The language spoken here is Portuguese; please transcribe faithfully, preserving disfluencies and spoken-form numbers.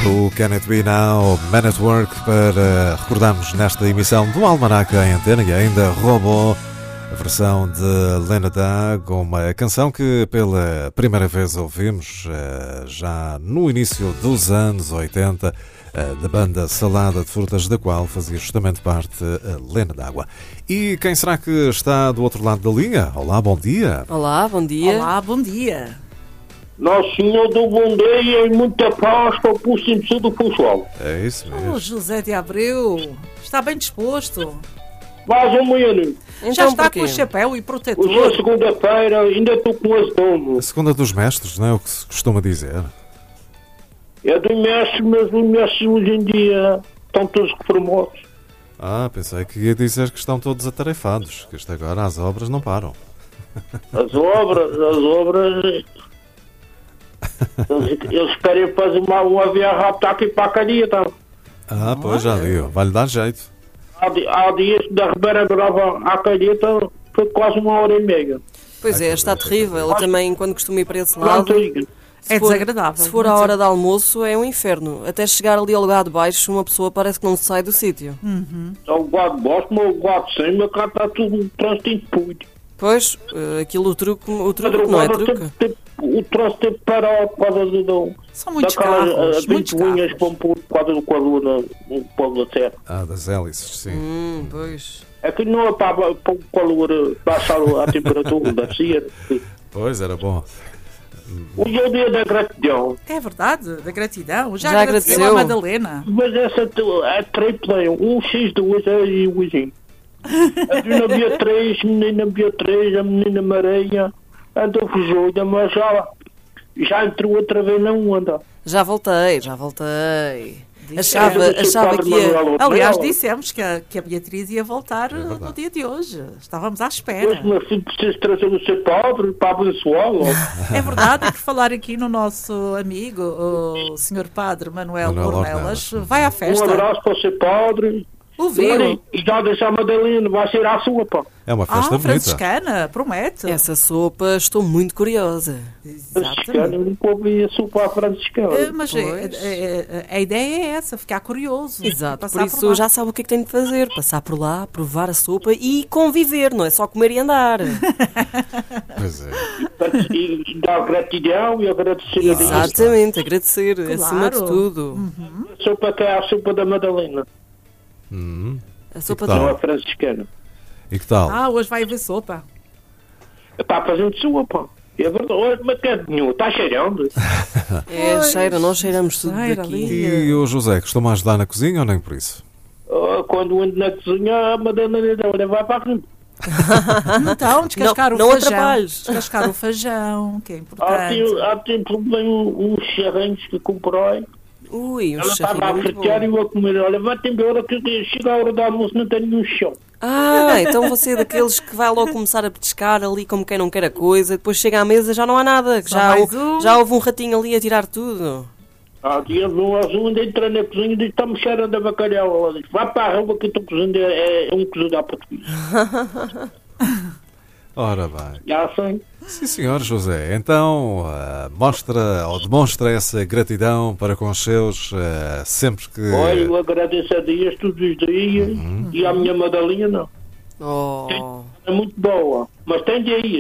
O Can It Be Now, Man at Work, para recordarmos nesta emissão do Almanac em Antena, e ainda Robô, a versão de Lena Dunham, uma canção que pela primeira vez ouvimos já no início dos anos oitenta, da banda Salada de Frutas, da qual fazia justamente parte a Lena D'Água. E quem será que está do outro lado da linha? Olá, bom dia. Olá, bom dia. Olá, bom dia. Nosso Senhor do bom dia e muita paz para o posto do Funchal. É isso mesmo. Oh, José de Abreu, está bem disposto? Mais ou menos. Então, Já está porquê? com o chapéu e protetor? Hoje é segunda-feira, ainda estou com esse dono. A segunda dos mestres, não é o que se costuma dizer? É do mestre, mas os mestres hoje em dia estão todos reformados. Ah, pensei que ia dizer que estão todos atarefados, que isto agora as obras não param. As obras, as obras... Eles, eles querem fazer uma, uma via rápida aqui para a caneta. Ah, pois já viu, vai-lhe dar jeito. Há, di- há dias da Ribeira Brava à caneta foi quase uma hora e meia. Pois é, está terrível. Eu também, quando costumo ir para esse lado, Pronto, liga. se É for- desagradável. Se for a hora de almoço, é um inferno. Até chegar ali ao lugar de baixo, uma pessoa parece que não sai do sítio. Só o guarda de baixo, mas o guarda de cima, cá está tudo um trânsito público. Pois, eh, aquilo, o truque, o truque não é truque. O troço teve que parar por causa do... do São muitos daquelas carros, as muitos vinte unhas carros. para pôr por causa do quadro no povo da terra. Ah, das hélices, sim. Hum, pois. É que não é para, para o calor baixar a temperatura da cia. Pois, era bom. Hoje é o dia da gratidão. É verdade, da gratidão. Já, Já agradeceu a agradeceu? Madalena. Mas essa tu- é tripla, um X de hoje é e o hoje. A menina via três, a menina via três, a menina Maranha andou fujoida, mas já, já entrou outra vez na onda. Já voltei, já voltei. Disse- Achava, É, achava Padre que ia... Manuel Aliás, Otero. dissemos que a, que a Beatriz ia voltar É verdade. no dia de hoje. Estávamos à Hoje espera. meu filho precisa trazer o seu padre para abençoá-lo. É verdade, e por falar aqui no nosso amigo, o senhor Padre Manuel, Manuel Ornelas, Ornelas. vai à Um festa. abraço para o seu padre. Ouviu? E já deixa a Madalena, vai ser a sua, pá. É uma Ah, festa bonita. franciscana, promete. Essa sopa, estou muito curiosa. Franciscana, Exatamente. nunca ouvi a sopa franciscana. Eh, Mas eh, Pois. eh, eh, a ideia é essa, ficar curioso. Exato, passar por isso lá. já sabe o que é que tem de fazer. Passar por lá, provar a sopa e conviver, não é só comer e andar. Pois é. E dar gratidão e agradecer a Deus. Exatamente, agradecer, acima de Claro. tudo. A sopa que é a sopa da Madalena, Hum. A sopa que de... tal? não a franciscana. E que tal? Ah, hoje vai haver sopa. Está fazendo sua, pá. É verdade, olha, mas que é nenhum, está cheirando. É, Pois, cheira, nós cheiramos tudo cheira daqui. ali. E o José, costuma ajudar na cozinha ou nem por isso? Ah, quando ando na cozinha, a Madalena olha, vai para a frente. Então, descascar Não- o não feijão. atrapalhes. Descascar o feijão, que é Há importante. tempo, há tempo bem uns charrinhos que comprei. Ui, um Ela estava a charrinho muito fritar e bom. eu a comer. Olha, vai-te embora que chega a hora do almoço, não tenho nenhum chão. Ah, então você é daqueles que vai logo começar a petiscar ali como quem não quer a coisa, depois chega à mesa já não há nada, que Só já, mais hou- um. já houve um ratinho ali a tirar tudo. Há dias um azul, ainda entra na cozinha e diz: está-me cheirando a bacalhau. Ela diz: vai para a rua que eu estou cozinhando, é, é um cozido à português. Ora bem. Já assim. Sim, senhor José. Então, ah, mostra ou demonstra essa gratidão para com os seus ah, sempre que... Olha, eu agradeço a Deus todos os dias e à minha Madalena. Oh. É muito boa, mas tem de ir.